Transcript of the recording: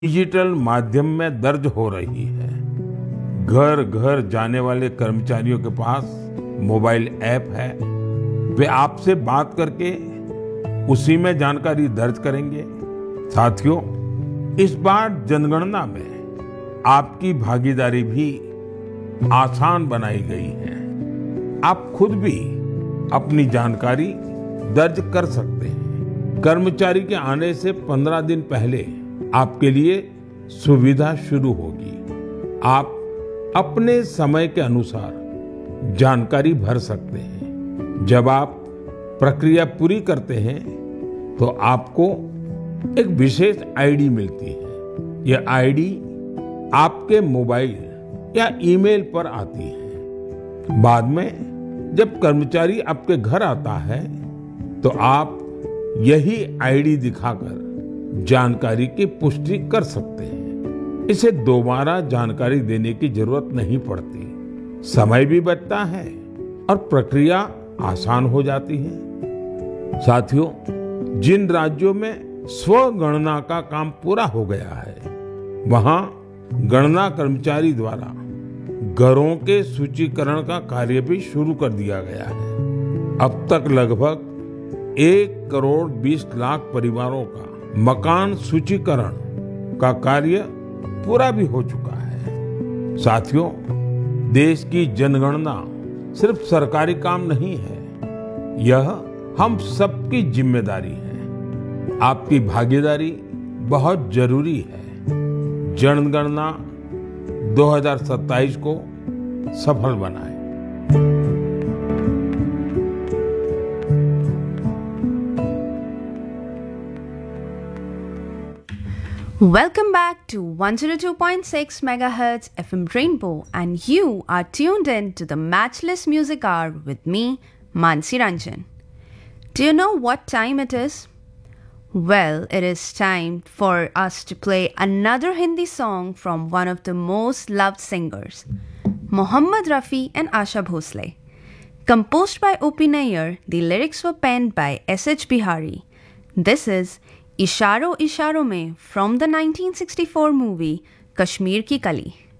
Digital माध्यम में दर्ज हो रही है। घर घर जाने वाले कर्मचारियों के पास मोबाइल ऐप है। वे आपसे बात करके उसी में जानकारी दर्ज करेंगे। साथियों, इस बार जनगणना में आपकी भागीदारी भी आसान बनाई गई है। आप खुद भी अपनी जानकारी दर्ज कर सकते हैं। कर्मचारी के आने से 15 दिन पहले आपके लिए सुविधा शुरू होगी। आप अपने समय के अनुसार जानकारी भर सकते हैं। जब आप प्रक्रिया पूरी करते हैं तो आपको एक विशेष आईडी मिलती है। यह आईडी आपके मोबाइल या ईमेल पर आती है। बाद में जब कर्मचारी आपके घर आता है तो आप यही आईडी दिखाकर जानकारी की पुष्टि कर सकते हैं। इसे दोबारा जानकारी देने की जरूरत नहीं पड़ती। समय भी बचता है और प्रक्रिया आसान हो जाती है। साथियों, जिन राज्यों में स्वगणना का काम पूरा हो गया है, वहां गणना कर्मचारी द्वारा घरों के सूचीकरण का कार्य भी शुरू कर दिया गया है। अब तक लगभग 1,20,00,000 परिवारों का मकान सूचीकरण का कार्य पूरा भी हो चुका है। साथियों, देश की जनगणना सिर्फ सरकारी काम नहीं है, यह हम सबकी जिम्मेदारी है। आपकी भागीदारी बहुत जरूरी है। जनगणना 2027 को सफल बनाएं। Welcome back to 102.6 MHz FM Rainbow, and you are tuned in to the Matchless Music Hour with me, Mansi Ranjan. Do you know what time it is? Well, it is time for us to play another Hindi song from one of the most loved singers, Mohammad Rafi and Asha Bhosle. Composed by O.P. Nayyar, the lyrics were penned by S.H. Bihari. This is इशारों इशारों में from the 1964 movie Kashmir की कली।